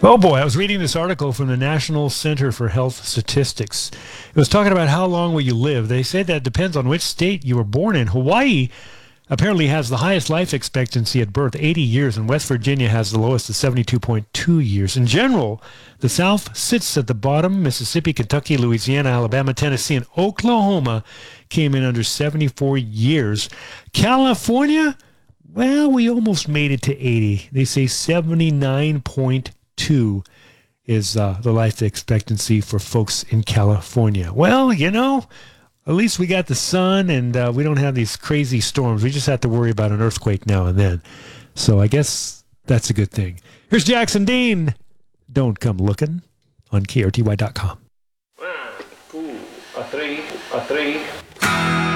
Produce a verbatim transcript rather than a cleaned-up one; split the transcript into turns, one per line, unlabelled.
Oh boy, I was reading this article from the National Center for Health Statistics. It was talking about how long will you live. They say that depends on which state you were born in. Hawaii apparently has the highest life expectancy at birth, eighty years, and West Virginia has the lowest at seventy-two point two years. In general, the South sits at the bottom. Mississippi, Kentucky, Louisiana, Alabama, Tennessee, and Oklahoma came in under seventy-four years. California, well, we almost made it to eighty. They say seventy-nine point two is uh, the life expectancy for folks in California. Well, you know, at least we got the sun and uh, we don't have these crazy storms. We just have to worry about an earthquake now and then. So I guess that's a good thing. Here's Jackson Dean. Don't come looking on K R T Y dot com.
One, two, a three, a three.